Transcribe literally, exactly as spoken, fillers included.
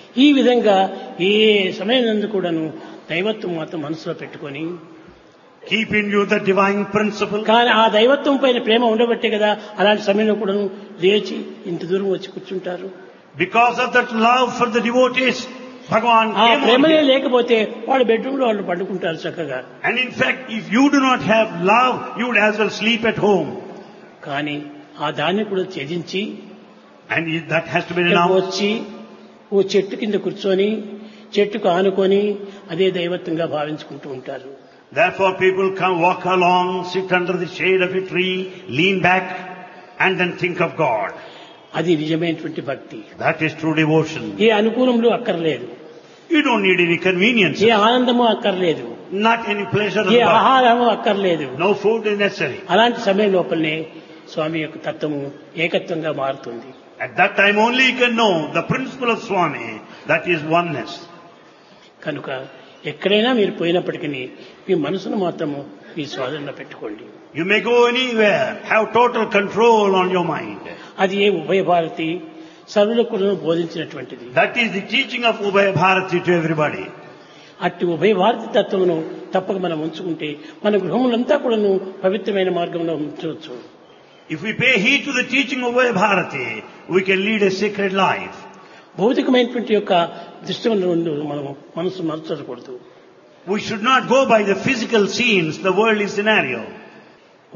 ఈ విధంగా ఏ సమయం నందు కూడాను దైవత్వం మాత్రం మనసులో పెట్టుకొని keep in you the divine principle. కానీ ఆ దైవత్వం పైన ప్రేమ ఉండబట్టే కదా అలాంటి సమయంలో కూడాను లేచి ఇంత దూరం వచ్చి కూర్చుంటారు. Because of that love for the devotees, Bhagavan ఆ came on ప్రేమనే here. లేకపోతే వాళ్ళ బెడ్రూమ్ లో వాళ్ళు పడుకుంటారు చక్కగా. And in fact, if you do not have love, you would as well sleep at home. కానీ ఆ దాన్ని కూడా త్యజించి And if that has to be ఇక్కడికి renounced. వచ్చి ఓ చెట్టు కింద కూర్చొని చెట్టుకు ఆనుకొని అదే దైవత్వంగా భావించుకుంటూ ఉంటారు. Therefore people come walk along, sit under the shade of a tree, lean back and then think of God. అది నిజమైనటువంటి భక్తి. That is true devotion. ఏ అనుకూలములు అక్కర్లేదు, You don't need any convenience. ఏ ఆనందము అక్కర్లేదు, Not any pleasure of A the body. ఆహారము అక్కర్లేదు. No food is necessary. అలాంటి సమయం లోపలనే స్వామి యొక్క తత్వము ఏకత్వంగా మారుతుంది. At that time only you can know the principle of Swami, that is oneness. కనుక ఎక్కడైనా మీరు పోయినప్పటికీ మీ మనసును మాత్రము మీ స్వాధీనంలో పెట్టుకోండి. You may go anywhere, have total control on your mind. అది ఏ ఉభయ భారతి సర్వులకు కూడా బోధించినటువంటిది. That is the teaching of Ubhaya Bharati to everybody. అట్టి ఉభయ భారతి తత్వమును తప్పక మనం ఉంచుకుంటే మన గృహములంతా కూడాను పవిత్రమైన మార్గంలో ఉంచవచ్చు. If we pay heed to the teaching of Ubhaya Bharati, we can lead a sacred life. భౌతికమైనటువంటి యొక్క దృష్టిలో మనం మనసు మరచకూడదు. We should not go by the physical scenes, the worldly scenario.